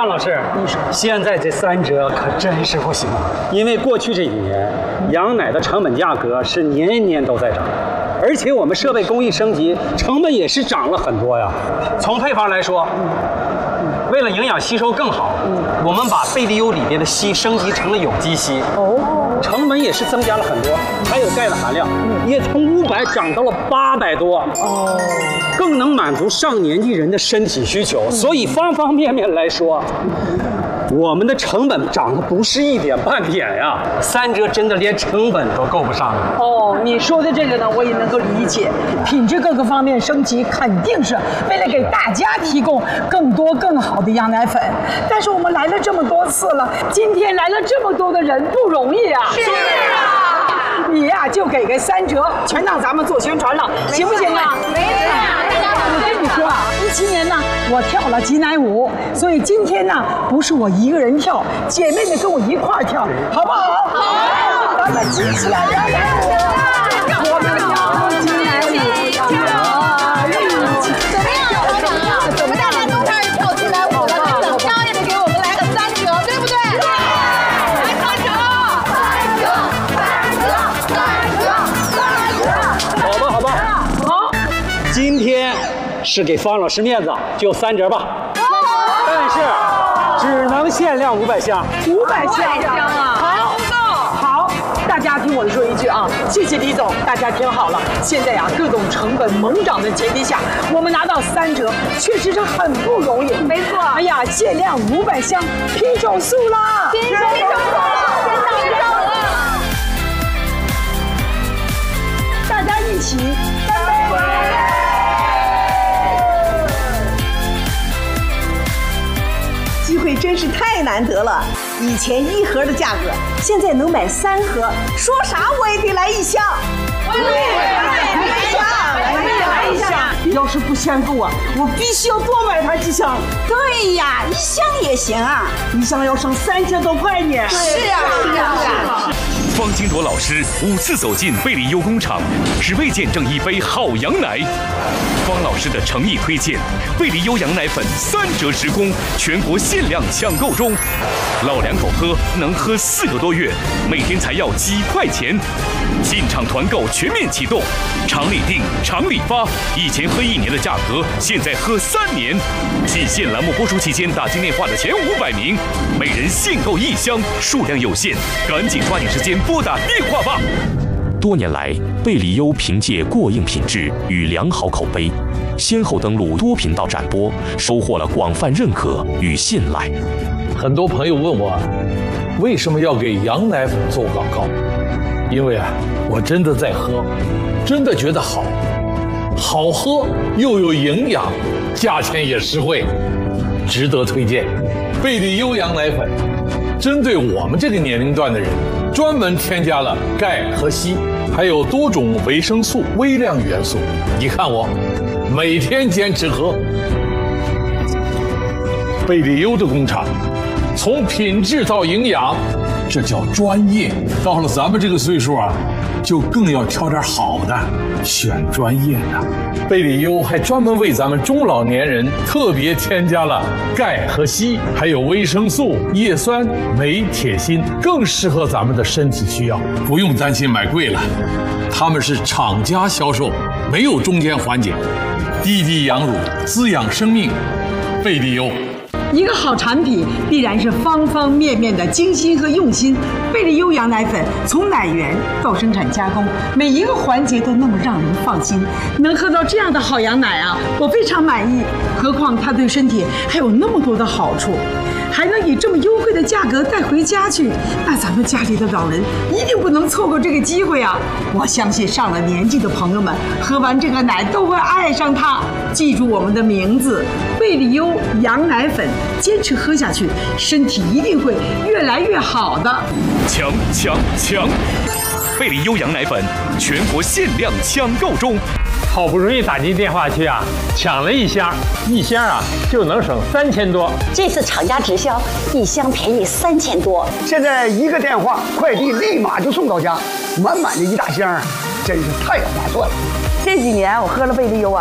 范老师，现在这3折可真是不行啊！因为过去这几年，羊奶的成本价格是年年都在涨，而且我们设备工艺升级，成本也是涨了很多呀。从配方来说，为了营养吸收更好，我们把贝利优里边的硒升级成了有机硒，成本也是增加了很多，还有钙的含量也从500涨到了800多，更能满足上年纪人的身体需求。所以方方面面来说，我们的成本涨的不是一点半点呀，3折真的连成本都够不上了。 哦，你说的这个呢，我也能够理解，品质各个方面升级，肯定是为了给大家提供更多更好的羊奶粉。但是我们来了这么多次了，今天来了这么多的人，不容易啊！ 是啊， 你呀就给个3折，全当咱们做宣传了，行不行啊？ 没事啊， 我跟你说啊，17年呢，我跳了挤奶舞，所以今天呢，不是我一个人跳，姐妹们跟我一块儿跳，好不好？好，咱们挤起来，羊奶舞，我们跳挤奶舞， 怎么样，老板啊？怎么大家都开始跳起来舞了？那怎么着也得给我们来个3折，对不对？来3折好吧，好吧， 好， 今天是给方老师面子，就3折吧。但是只能限量500箱。 500箱啊！好，大家听我说一句啊，谢谢李总，大家听好了，现在呀，各种成本猛涨的前提下，我们拿到3折，确实是很不容易。 没错。 哎呀，限量500箱，拼手速啦！ 拼手速了！ 大家一起干杯！ 机会真是太难得了，以前1盒的价格，现在能买3盒，说啥我也得来1箱。我也来一箱。要是不嫌够啊，我必须要多买它几箱。对呀，1箱也行啊，1箱要省3000多块呢。 是啊。 方金铎老师5次走进贝利优工厂，只为见证一杯好羊奶。方老师的诚意推荐，贝利优羊奶粉3折直供，全国限量抢购中。老两口喝能喝4个多月，每天才要几块钱。进场团购全面启动，厂里订，厂里发。以前喝1年的价格，现在喝3年。仅限栏目播出期间打进电话的前500名，每人限购1箱，数量有限，赶紧抓紧时间拨打电话吧。多年来，贝利优凭借过硬品质与良好口碑，先后登陆多频道展播，收获了广泛认可与信赖。 很多朋友问我，为什么要给羊奶粉做广告？因为啊，我真的在喝，真的觉得好，好喝又有营养，价钱也实惠，值得推荐。贝利优羊奶粉针对我们这个年龄段的人，专门添加了钙和硒，还有多种维生素、微量元素。你看我每天坚持喝。贝利优的工厂，从品质到营养，这叫专业。到了咱们这个岁数啊，就更要挑点好的，选专业的。贝利优还专门为咱们中老年人特别添加了钙和硒，还有维生素、叶酸、镁、铁、锌，更适合咱们的身体需要，不用担心买贵了。他们是厂家销售，没有中间环节，滴滴养乳，滋养生命。贝利优。 一个好产品必然是方方面面的精心和用心。贝利优羊奶粉从奶源到生产加工，每一个环节都那么让人放心。能喝到这样的好羊奶啊，我非常满意。何况它对身体还有那么多的好处，还能以这么优惠的价格带回家去，那咱们家里的老人一定不能错过这个机会啊！我相信上了年纪的朋友们喝完这个奶都会爱上它。记住我们的名字，贝利优羊奶粉。坚持喝下去，身体一定会越来越好的。 抢！贝利优羊奶粉全国限量抢购中。 好不容易打进电话去啊，抢了1箱，1箱啊就能省3000多。 这次厂家直销，1箱便宜3000多。 现在1个电话，快递立马就送到家，满满的1大箱，真是太划算了。 这几年我喝了贝利优啊，